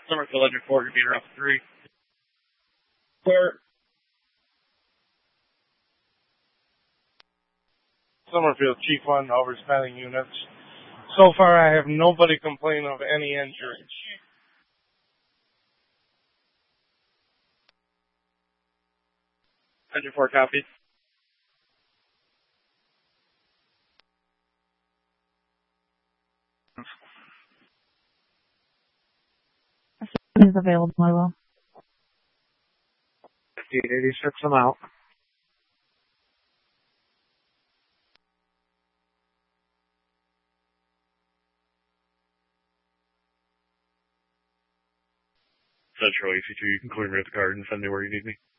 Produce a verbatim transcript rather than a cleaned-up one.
Summerfield, Ledger four, repeater off three. Clear. Summerfield, Chief one, overspending units. So far, I have nobody complain of any injury. Ledger four, copy. Is available, I will. fifteen eighty-six, I'm out. Central A C two, you can clear me at the card and send me where you need me.